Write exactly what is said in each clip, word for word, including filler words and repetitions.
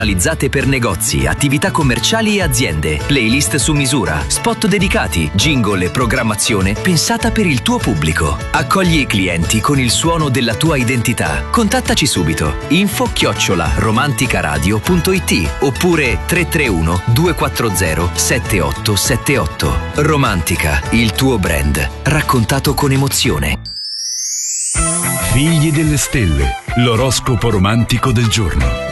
Realizzate per negozi, attività commerciali e aziende, playlist su misura, spot dedicati, jingle e programmazione pensata per il tuo pubblico. Accogli i clienti con il suono della tua identità. Contattaci subito. info chiocciola romanticaradio punto it oppure tre tre uno due quattro zero sette otto sette otto. Romantica, il tuo brand, raccontato con emozione. Figli delle stelle, l'oroscopo romantico del giorno.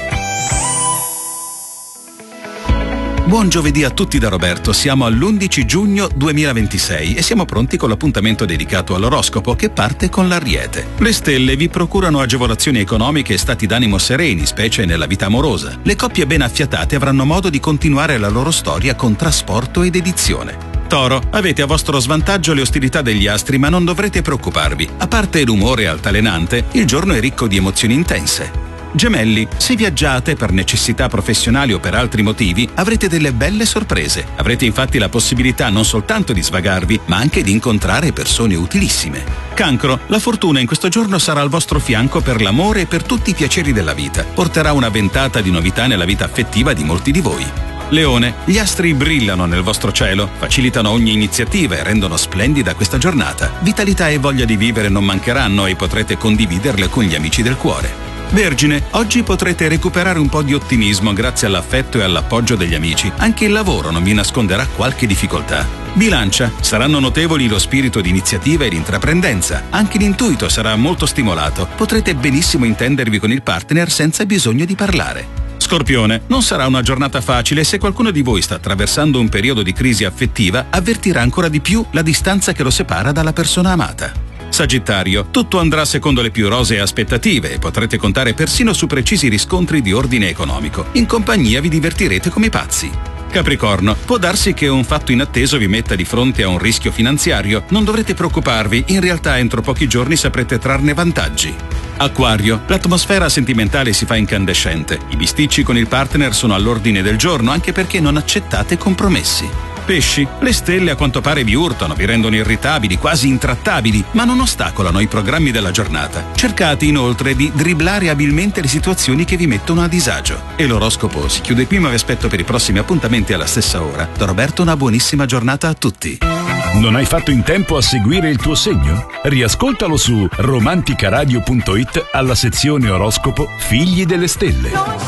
Buon giovedì a tutti da Roberto, siamo all'undici giugno duemilaventisei e siamo pronti con l'appuntamento dedicato all'oroscopo che parte con l'Ariete. Le stelle vi procurano agevolazioni economiche e stati d'animo sereni, specie nella vita amorosa. Le coppie ben affiatate avranno modo di continuare la loro storia con trasporto ed edizione. Toro, avete a vostro svantaggio le ostilità degli astri, ma non dovrete preoccuparvi. A parte l'umore altalenante, il giorno è ricco di emozioni intense. Gemelli, se viaggiate per necessità professionali o per altri motivi, avrete delle belle sorprese. Avrete infatti la possibilità non soltanto di svagarvi, ma anche di incontrare persone utilissime. Cancro, la fortuna in questo giorno sarà al vostro fianco per l'amore e per tutti i piaceri della vita. Porterà una ventata di novità nella vita affettiva di molti di voi. Leone, gli astri brillano nel vostro cielo, facilitano ogni iniziativa e rendono splendida questa giornata. Vitalità e voglia di vivere non mancheranno e potrete condividerle con gli amici del cuore. Vergine, oggi potrete recuperare un po' di ottimismo grazie all'affetto e all'appoggio degli amici. Anche il lavoro non vi nasconderà qualche difficoltà. Bilancia, saranno notevoli lo spirito di iniziativa e di intraprendenza. Anche l'intuito sarà molto stimolato. Potrete benissimo intendervi con il partner senza bisogno di parlare. Scorpione, non sarà una giornata facile. Se qualcuno di voi sta attraversando un periodo di crisi affettiva, avvertirà ancora di più la distanza che lo separa dalla persona amata. Sagittario, tutto andrà secondo le più rosee aspettative e potrete contare persino su precisi riscontri di ordine economico. In compagnia vi divertirete come pazzi. Capricorno, può darsi che un fatto inatteso vi metta di fronte a un rischio finanziario. Non dovrete preoccuparvi, in realtà entro pochi giorni saprete trarne vantaggi. Acquario, l'atmosfera sentimentale si fa incandescente. I bisticci con il partner sono all'ordine del giorno, anche perché non accettate compromessi. Pesci, le stelle a quanto pare vi urtano, vi rendono irritabili, quasi intrattabili, ma non ostacolano i programmi della giornata. Cercate inoltre di dribblare abilmente le situazioni che vi mettono a disagio. E l'oroscopo si chiude qui, ma vi aspetto per i prossimi appuntamenti alla stessa ora. Da Roberto una buonissima giornata a tutti. Non hai fatto in tempo a seguire il tuo segno? Riascoltalo su romanticaradio punto it alla sezione oroscopo Figli delle stelle.